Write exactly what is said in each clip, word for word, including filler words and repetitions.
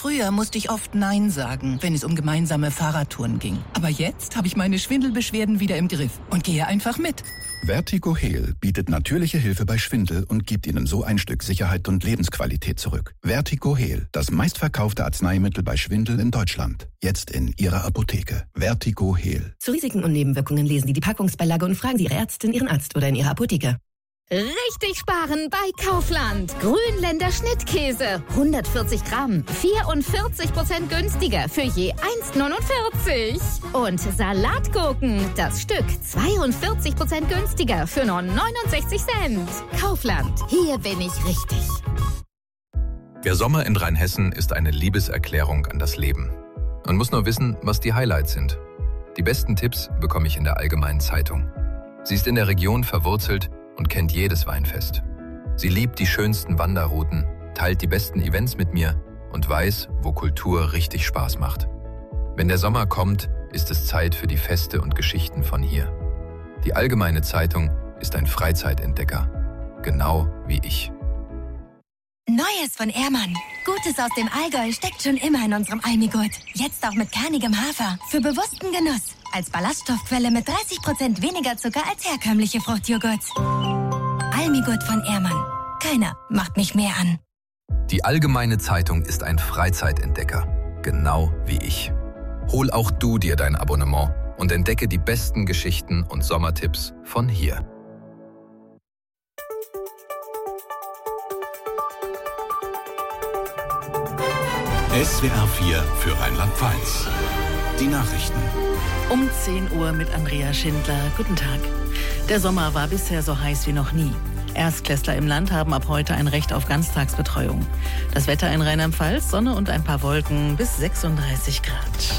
Früher musste ich oft Nein sagen, wenn es um gemeinsame Fahrradtouren ging. Aber jetzt habe ich meine Schwindelbeschwerden wieder im Griff und gehe einfach mit. Vertigo Heal bietet natürliche Hilfe bei Schwindel und gibt Ihnen so ein Stück Sicherheit und Lebensqualität zurück. Vertigo Heal, das meistverkaufte Arzneimittel bei Schwindel in Deutschland. Jetzt in Ihrer Apotheke. Vertigo Heal. Zu Risiken und Nebenwirkungen lesen Sie die Packungsbeilage und fragen Sie Ihre Ärztin, Ihren Arzt oder in Ihrer Apotheke. Richtig sparen bei Kaufland. Grünländer Schnittkäse. hundertvierzig Gramm. vierundvierzig Prozent günstiger für je eins Komma neunundvierzig. Und Salatgurken. Das Stück zweiundvierzig Prozent günstiger für nur neunundsechzig Cent. Kaufland. Hier bin ich richtig. Der Sommer in Rheinhessen ist eine Liebeserklärung an das Leben. Man muss nur wissen, was die Highlights sind. Die besten Tipps bekomme ich in der Allgemeinen Zeitung. Sie ist in der Region verwurzelt und kennt jedes Weinfest. Sie liebt die schönsten Wanderrouten, teilt die besten Events mit mir und weiß, wo Kultur richtig Spaß macht. Wenn der Sommer kommt, ist es Zeit für die Feste und Geschichten von hier. Die Allgemeine Zeitung ist ein Freizeitentdecker, genau wie ich. Neues von Ehrmann. Gutes aus dem Allgäu steckt schon immer in unserem Almigurt. Jetzt auch mit kernigem Hafer. Für bewussten Genuss. Als Ballaststoffquelle mit dreißig Prozent weniger Zucker als herkömmliche Fruchtjoghurts. Almigurt von Ehrmann. Keiner macht mich mehr an. Die Allgemeine Zeitung ist ein Freizeitentdecker, genau wie ich. Hol auch du dir dein Abonnement und entdecke die besten Geschichten und Sommertipps von hier. S W R vier für Rheinland-Pfalz. Die Nachrichten. Um zehn Uhr mit Andrea Schindler. Guten Tag. Der Sommer war bisher so heiß wie noch nie. Erstklässler im Land haben ab heute ein Recht auf Ganztagsbetreuung. Das Wetter in Rheinland-Pfalz, Sonne und ein paar Wolken bis sechsunddreißig Grad.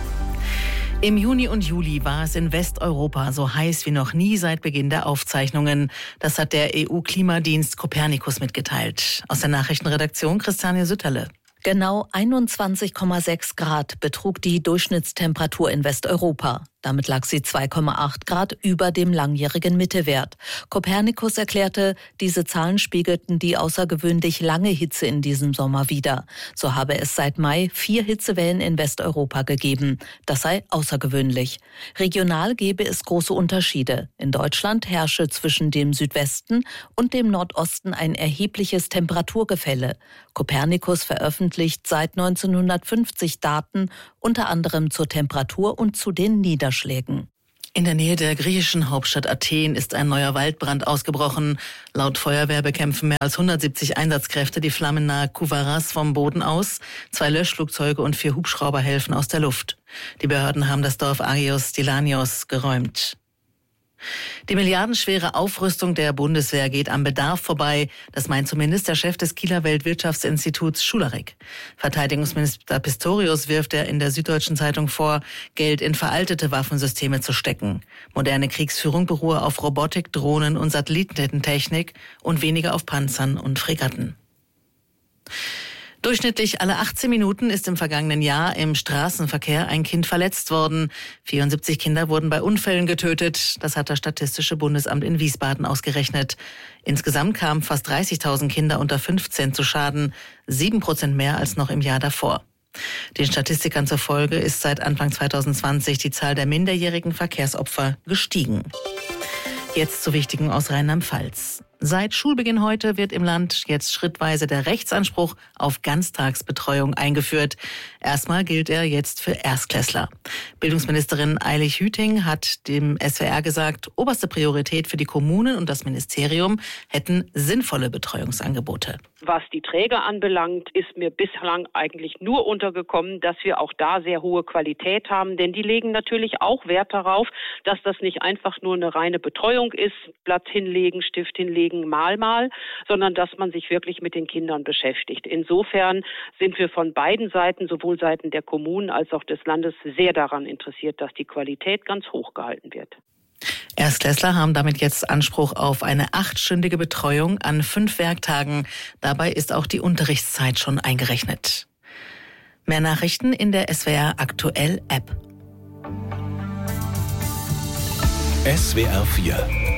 Im Juni und Juli war es in Westeuropa so heiß wie noch nie seit Beginn der Aufzeichnungen. Das hat der E U-Klimadienst Copernicus mitgeteilt. Aus der Nachrichtenredaktion Christiane Sütterle. Genau einundzwanzig Komma sechs Grad betrug die Durchschnittstemperatur in Westeuropa. Damit lag sie zwei Komma acht Grad über dem langjährigen Mittewert. Copernicus erklärte, diese Zahlen spiegelten die außergewöhnlich lange Hitze in diesem Sommer wider. So habe es seit Mai vier Hitzewellen in Westeuropa gegeben. Das sei außergewöhnlich. Regional gebe es große Unterschiede. In Deutschland herrsche zwischen dem Südwesten und dem Nordosten ein erhebliches Temperaturgefälle. Copernicus veröffentlicht seit neunzehnhundertfünfzig Daten, unter anderem zur Temperatur und zu den Niederschlägen. In der Nähe der griechischen Hauptstadt Athen ist ein neuer Waldbrand ausgebrochen. Laut Feuerwehr bekämpfen mehr als hundertsiebzig Einsatzkräfte die Flammen nahe Kouvaras vom Boden aus. Zwei Löschflugzeuge und vier Hubschrauber helfen aus der Luft. Die Behörden haben das Dorf Agios Stylanios geräumt. Die milliardenschwere Aufrüstung der Bundeswehr geht am Bedarf vorbei. Das meint zumindest der Chef des Kieler Weltwirtschaftsinstituts Schularek. Verteidigungsminister Pistorius wirft er in der Süddeutschen Zeitung vor, Geld in veraltete Waffensysteme zu stecken. Moderne Kriegsführung beruhe auf Robotik, Drohnen und Satellitentechnik und weniger auf Panzern und Fregatten. Durchschnittlich alle achtzehn Minuten ist im vergangenen Jahr im Straßenverkehr ein Kind verletzt worden. vierundsiebzig Kinder wurden bei Unfällen getötet. Das hat das Statistische Bundesamt in Wiesbaden ausgerechnet. Insgesamt kamen fast dreißigtausend Kinder unter fünfzehn zu Schaden, sieben Prozent mehr als noch im Jahr davor. Den Statistikern zufolge ist seit Anfang zweitausendzwanzig die Zahl der minderjährigen Verkehrsopfer gestiegen. Jetzt zu Wichtigen aus Rheinland-Pfalz. Seit Schulbeginn heute wird im Land jetzt schrittweise der Rechtsanspruch auf Ganztagsbetreuung eingeführt. Erstmal gilt er jetzt für Erstklässler. Bildungsministerin Eilich Hüting hat dem S W R gesagt, oberste Priorität für die Kommunen und das Ministerium hätten sinnvolle Betreuungsangebote. Was die Träger anbelangt, ist mir bislang eigentlich nur untergekommen, dass wir auch da sehr hohe Qualität haben. Denn die legen natürlich auch Wert darauf, dass das nicht einfach nur eine reine Betreuung ist, Blatt hinlegen, Stift hinlegen, mal mal, sondern dass man sich wirklich mit den Kindern beschäftigt. Insofern sind wir von beiden Seiten, sowohl Seiten der Kommunen als auch des Landes, sehr daran interessiert, dass die Qualität ganz hoch gehalten wird. Erstklässler haben damit jetzt Anspruch auf eine achtstündige Betreuung an fünf Werktagen. Dabei ist auch die Unterrichtszeit schon eingerechnet. Mehr Nachrichten in der S W R Aktuell App. S W R vier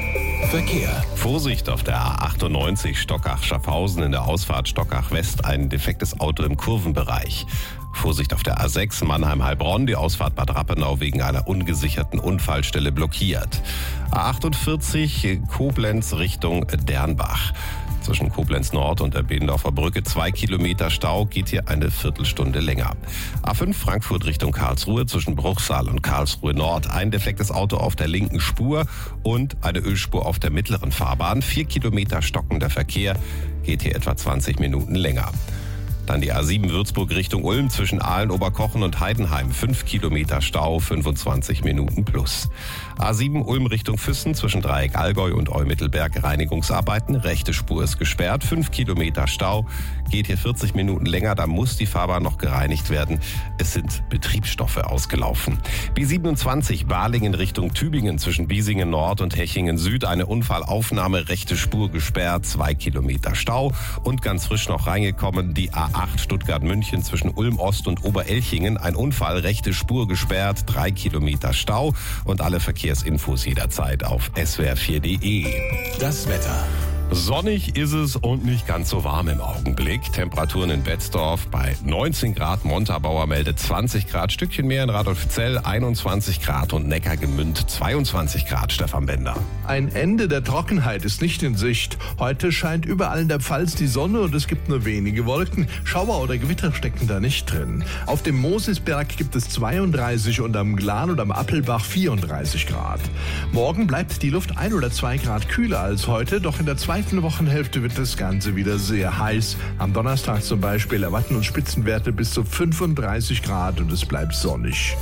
Verkehr. Vorsicht auf der A achtundneunzig Stockach-Schaffhausen in der Ausfahrt Stockach West, ein defektes Auto im Kurvenbereich. Vorsicht auf der A sechs Mannheim-Heilbronn, die Ausfahrt Bad Rappenau wegen einer ungesicherten Unfallstelle blockiert. A achtundvierzig Koblenz Richtung Dernbach. Zwischen Koblenz Nord und der Behlendorfer Brücke zwei Kilometer Stau, geht hier eine Viertelstunde länger. A fünf Frankfurt Richtung Karlsruhe, zwischen Bruchsal und Karlsruhe Nord ein defektes Auto auf der linken Spur und eine Ölspur auf der mittleren Fahrbahn. Vier Kilometer stockender Verkehr, geht hier etwa zwanzig Minuten länger. Dann die A sieben Würzburg Richtung Ulm zwischen Aalen, Oberkochen und Heidenheim. fünf Kilometer Stau, fünfundzwanzig Minuten plus. A sieben Ulm Richtung Füssen zwischen Dreieck Allgäu und Eumittelberg Reinigungsarbeiten. Rechte Spur ist gesperrt, fünf Kilometer Stau. Geht hier vierzig Minuten länger, da muss die Fahrbahn noch gereinigt werden. Es sind Betriebsstoffe ausgelaufen. B siebenundzwanzig Balingen Richtung Tübingen zwischen Biesingen Nord und Hechingen Süd. Eine Unfallaufnahme, rechte Spur gesperrt, zwei Kilometer Stau. Und ganz frisch noch reingekommen, die A acht Stuttgart-München zwischen Ulm Ost und Oberelchingen. Ein Unfall, rechte Spur gesperrt, drei Kilometer Stau. Und alle Verkehrsinfos jederzeit auf S W R vier punkt de. Das Wetter. Sonnig ist es und nicht ganz so warm im Augenblick. Temperaturen in Betzdorf bei neunzehn Grad, Montabaur meldet zwanzig Grad, Stückchen mehr in Radolfzell einundzwanzig Grad und Neckargemünd zweiundzwanzig Grad, Stefan Bender. Ein Ende der Trockenheit ist nicht in Sicht. Heute scheint überall in der Pfalz die Sonne und es gibt nur wenige Wolken. Schauer oder Gewitter stecken da nicht drin. Auf dem Mosisberg gibt es zweiunddreißig und am Glan und am Appelbach vierunddreißig Grad. Morgen bleibt die Luft ein oder zwei Grad kühler als heute, doch in der zweiten Wochenhälfte wird das Ganze wieder sehr heiß. Am Donnerstag zum Beispiel erwarten uns Spitzenwerte bis zu fünfunddreißig Grad und es bleibt sonnig.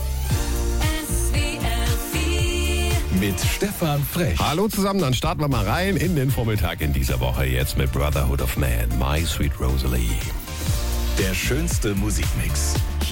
Mit Stefan Frech. Hallo zusammen, dann starten wir mal rein in den Vormittag in dieser Woche. Jetzt mit Brotherhood of Man, My Sweet Rosalie. Der schönste Musikmix.